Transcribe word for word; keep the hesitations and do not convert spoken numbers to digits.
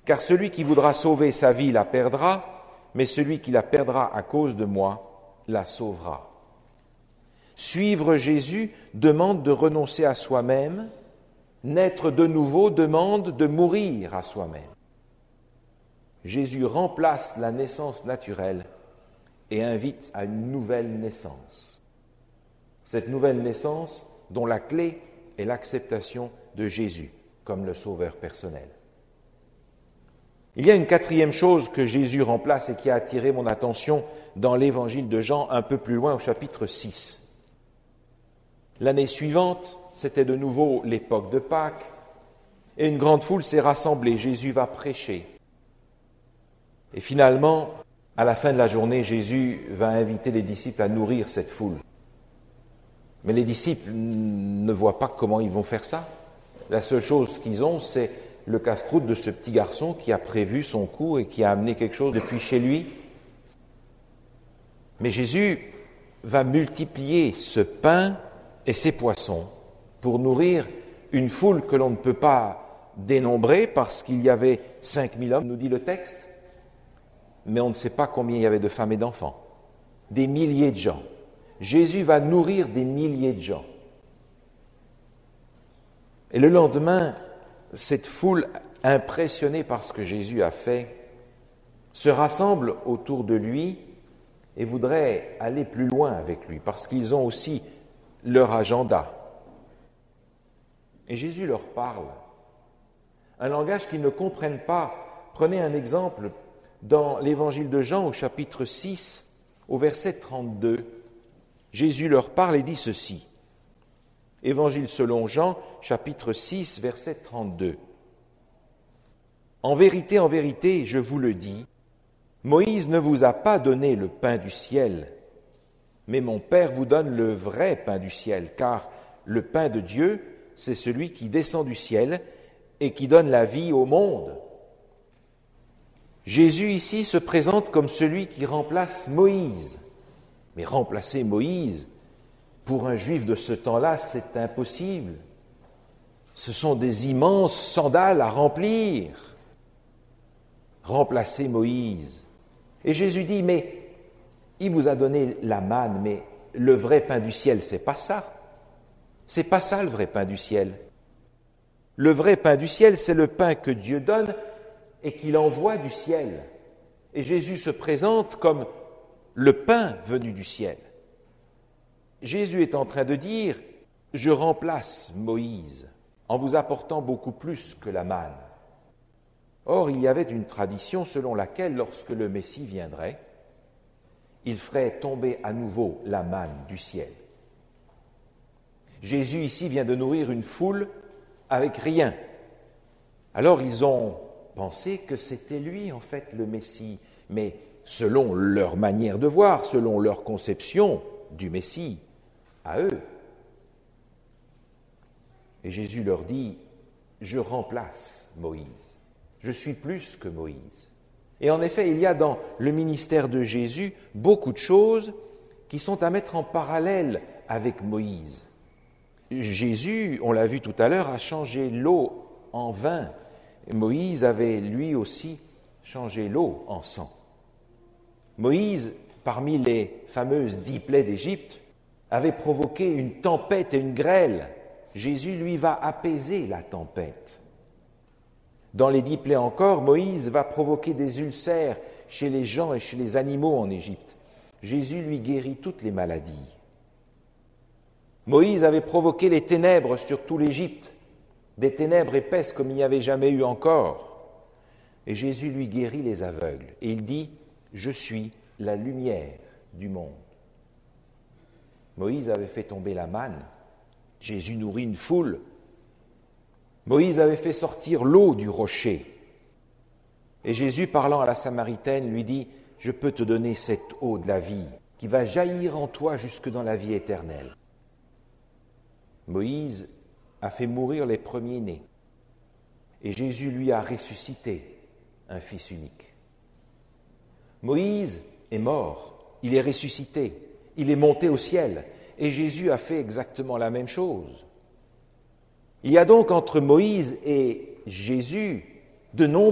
Car celui qui voudra sauver sa vie la perdra, mais celui qui la perdra à cause de moi la sauvera. Suivre Jésus demande de renoncer à soi-même, naître de nouveau demande de mourir à soi-même. Jésus remplace la naissance naturelle et invite à une nouvelle naissance. Cette nouvelle naissance dont la clé est l'acceptation de Jésus comme le sauveur personnel. Il y a une quatrième chose que Jésus remplace et qui a attiré mon attention dans l'évangile de Jean un peu plus loin au chapitre six. L'année suivante, c'était de nouveau l'époque de Pâques et une grande foule s'est rassemblée. Jésus va prêcher. Et finalement, à la fin de la journée, Jésus va inviter les disciples à nourrir cette foule. Mais les disciples ne voient pas comment ils vont faire ça. La seule chose qu'ils ont, c'est le casse-croûte de ce petit garçon qui a prévu son coup et qui a amené quelque chose depuis chez lui. Mais Jésus va multiplier ce pain et ces poissons pour nourrir une foule que l'on ne peut pas dénombrer parce qu'il y avait cinq mille hommes, nous dit le texte. Mais on ne sait pas combien il y avait de femmes et d'enfants. Des milliers de gens. Jésus va nourrir des milliers de gens. Et le lendemain, cette foule, impressionnée par ce que Jésus a fait, se rassemble autour de lui et voudrait aller plus loin avec lui, parce qu'ils ont aussi leur agenda. Et Jésus leur parle. Un langage qu'ils ne comprennent pas. Prenez un exemple dans l'évangile de Jean au chapitre six, au verset trente-deux. Jésus leur parle et dit ceci. Évangile selon Jean, chapitre six, verset trente-deux. En vérité, en vérité, je vous le dis, Moïse ne vous a pas donné le pain du ciel, mais mon Père vous donne le vrai pain du ciel, car le pain de Dieu, c'est celui qui descend du ciel et qui donne la vie au monde. Jésus ici se présente comme celui qui remplace Moïse. Mais remplacer Moïse, pour un juif de ce temps-là, c'est impossible. Ce sont des immenses sandales à remplir. Remplacer Moïse. Et Jésus dit, mais il vous a donné la manne, mais le vrai pain du ciel, c'est pas ça. C'est pas ça le vrai pain du ciel. Le vrai pain du ciel, c'est le pain que Dieu donne et qu'il envoie du ciel. Et Jésus se présente comme le pain venu du ciel. Jésus est en train de dire, je remplace Moïse en vous apportant beaucoup plus que la manne. Or, il y avait une tradition selon laquelle, lorsque le Messie viendrait, il ferait tomber à nouveau la manne du ciel. Jésus ici vient de nourrir une foule avec rien. Alors ils ont pensé que c'était lui en fait le Messie, mais selon leur manière de voir, selon leur conception du Messie, à eux. Et Jésus leur dit, je remplace Moïse, je suis plus que Moïse. Et en effet, il y a dans le ministère de Jésus beaucoup de choses qui sont à mettre en parallèle avec Moïse. Jésus, on l'a vu tout à l'heure, a changé l'eau en vin. Moïse avait lui aussi changé l'eau en sang. Moïse, parmi les fameuses dix plaies d'Égypte, avait provoqué une tempête et une grêle. Jésus, lui, va apaiser la tempête. Dans les dix plaies encore, Moïse va provoquer des ulcères chez les gens et chez les animaux en Égypte. Jésus, lui, guérit toutes les maladies. Moïse avait provoqué les ténèbres sur tout l'Égypte, des ténèbres épaisses comme il n'y avait jamais eu encore. Et Jésus, lui, guérit les aveugles. Et il dit, je suis la lumière du monde. Moïse avait fait tomber la manne. Jésus nourrit une foule. Moïse avait fait sortir l'eau du rocher. Et Jésus, parlant à la Samaritaine, lui dit, je peux te donner cette eau de la vie qui va jaillir en toi jusque dans la vie éternelle. Moïse a fait mourir les premiers-nés. Et Jésus lui a ressuscité un fils unique. Moïse est mort, il est ressuscité, il est monté au ciel. Et Jésus a fait exactement la même chose. Il y a donc entre Moïse et Jésus de nombreux